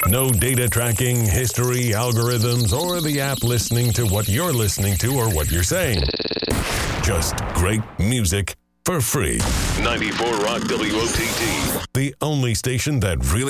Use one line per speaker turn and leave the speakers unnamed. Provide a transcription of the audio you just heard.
No data tracking, history, algorithms, or the app listening to what you're listening to or what you're saying. Just great music for free. 94 Rock WOTT, the only station that really